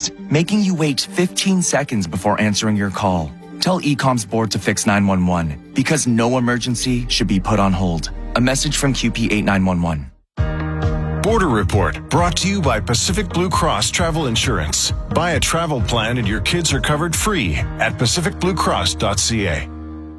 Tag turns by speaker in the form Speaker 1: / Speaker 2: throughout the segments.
Speaker 1: text, making you wait 15 seconds before answering your call. Tell Ecom's board to fix 911 because no emergency should be put on hold. A message from QP 8911.
Speaker 2: Border Report, brought to you by Pacific Blue Cross Travel Insurance. Buy a travel plan and your kids are covered free at pacificbluecross.ca.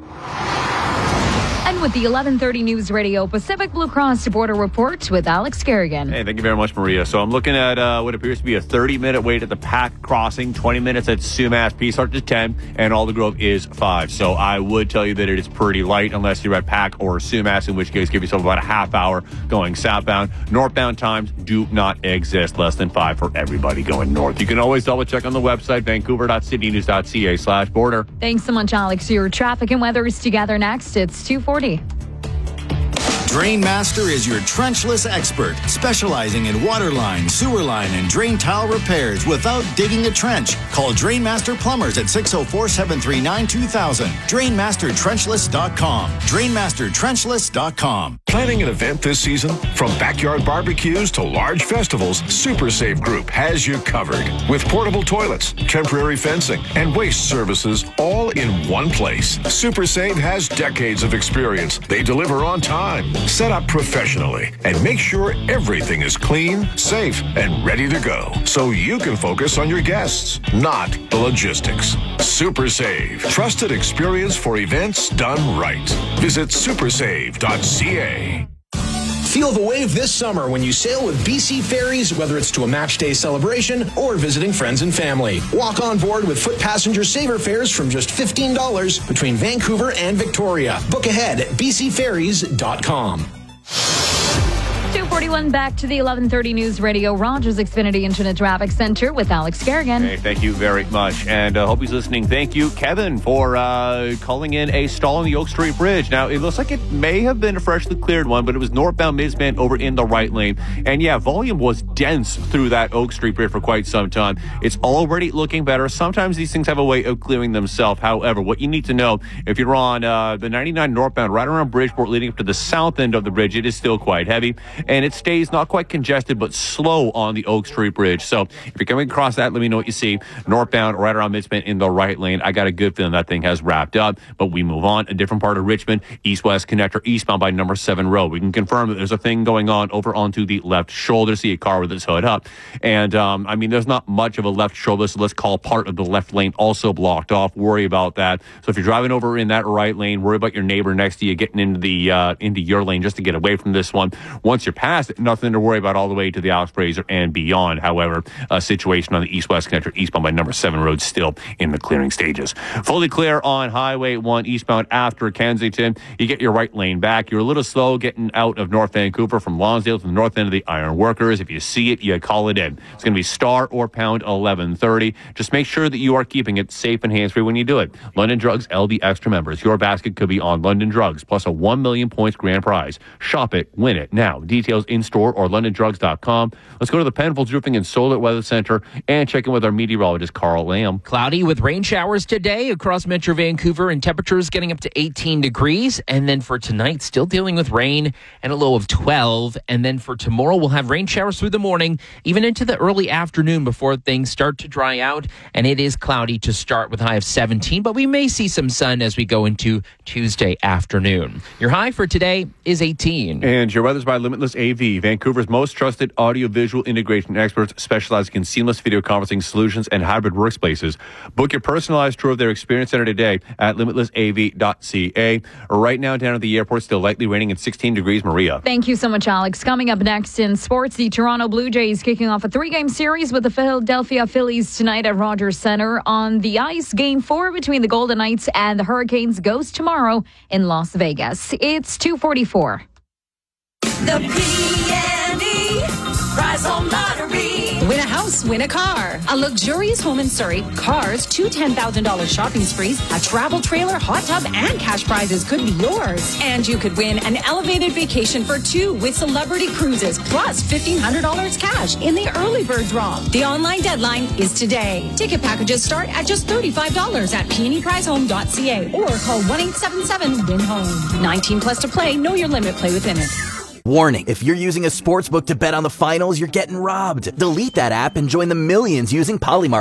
Speaker 3: And with the 11:30 News Radio Pacific Blue Cross Border Report with Alex Kerrigan.
Speaker 4: Hey, thank you very much, Maria. So I'm looking at what appears to be a 30-minute wait at the Pac crossing, 20 minutes at Sumas. Peace Arch is 10, and Alder Grove is 5. So I would tell you that it is pretty light unless you're at Pac or Sumas, in which case give yourself about a half hour going southbound. Northbound times do not exist. Less than 5 for everybody going north. You can always double check on the website, vancouver.citynews.ca/border.
Speaker 3: Thanks so much, Alex. Your traffic and weather is together next. It's 2:40.
Speaker 5: Drainmaster is your trenchless expert, specializing in water line, sewer line, and drain tile repairs without digging a trench. Call Drainmaster Plumbers at 604-739-2000. DrainmasterTrenchless.com. DrainmasterTrenchless.com.
Speaker 2: Planning an event this season? From backyard barbecues to large festivals, Super Save Group has you covered. With portable toilets, temporary fencing, and waste services all in one place. Super Save has decades of experience. They deliver on time, set up professionally, and make sure everything is clean, safe, and ready to go. So you can focus on your guests, not the logistics. Super Save. Trusted experience for events done right. Visit supersave.ca.
Speaker 6: Feel the wave this summer when you sail with BC Ferries, whether it's to a match day celebration or visiting friends and family. Walk on board with foot passenger saver fares from just $15 between Vancouver and Victoria. Book ahead at bcferries.com.
Speaker 3: 2:41, back to the 11:30 News Radio Rogers Xfinity Internet Traffic Center with Alex Kerrigan.
Speaker 4: Hey, thank you very much, and hope he's listening. Thank you, Kevin, for calling in a stall on the Oak Street Bridge. Now, it looks like it may have been a freshly cleared one, but it was northbound midspan over in the right lane. And yeah, volume was dense through that Oak Street Bridge for quite some time. It's already looking better. Sometimes these things have a way of clearing themselves. However, what you need to know, if you're on the 99 northbound, right around Bridgeport, leading up to the south end of the bridge, it is still quite heavy. And it stays not quite congested, but slow on the Oak Street Bridge. So if you're coming across that, let me know what you see. Northbound, right around midspan in the right lane. I got a good feeling that thing has wrapped up, but we move on. A different part of Richmond, east-west connector, eastbound by number 7 road. We can confirm that there's a thing going on over onto the left shoulder. See a car with its hood up. And, I mean, there's not much of a left shoulder, so let's call part of the left lane also blocked off. Worry about that. So if you're driving over in that right lane, worry about your neighbor next to you getting into your lane just to get away from this one. Once you're past it, nothing to worry about all the way to the Alex Fraser and beyond. However, a situation on the east-west connector eastbound by number 7 road still in the clearing stages. Fully clear on Highway 1 eastbound after Kensington. You get your right lane back. You're a little slow getting out of North Vancouver from Lonsdale to the north end of the Iron Workers. If you see it, you call it in. It's going to be star or pound 1130. Just make sure that you are keeping it safe and hands-free when you do it. London Drugs LD Extra members. Your basket could be on London Drugs plus a 1 million points grand prize. Shop it, win it. Now, details in store or londondrugs.com. Let's go to the Penfolds Roofing and Solar Weather Center and check in with our meteorologist, Carl Lamb.
Speaker 7: Cloudy with rain showers today across Metro Vancouver and temperatures getting up to 18 degrees. And then for tonight, still dealing with rain and a low of 12. And then for tomorrow, we'll have rain showers through the morning, even into the early afternoon before things start to dry out. And it is cloudy to start with a high of 17, but we may see some sun as we go into Tuesday afternoon. Your high for today is 18.
Speaker 4: And your weather's by Limitless AV, Vancouver's most trusted audio-visual integration experts specializing in seamless video conferencing solutions and hybrid workspaces. Book your personalized tour of their experience center today at limitlessav.ca. Right now, down at the airport, still lightly raining at 16 degrees. Maria.
Speaker 3: Thank you so much, Alex. Coming up next in sports, the Toronto Blue Jays kicking off a 3-game series with the Philadelphia Phillies tonight at Rogers Center. On the ice, Game 4 between the Golden Knights and the Hurricanes goes tomorrow in Las Vegas. It's 2:44.
Speaker 8: The PNE Prize Home Lottery. Win a house, win a car. A luxurious home in Surrey, cars, 2 $10,000 shopping sprees, a travel trailer, hot tub, and cash prizes could be yours. And you could win an elevated vacation for 2 with Celebrity Cruises, plus $1,500 cash in the early bird draw. The online deadline is today. Ticket packages start at just $35 at pneprizehome.ca or call 1-877-WIN-HOME. 19 plus to play. Know your limit. Play within it.
Speaker 9: Warning, if you're using a sportsbook to bet on the finals, you're getting robbed. Delete that app and join the millions using Polymarket.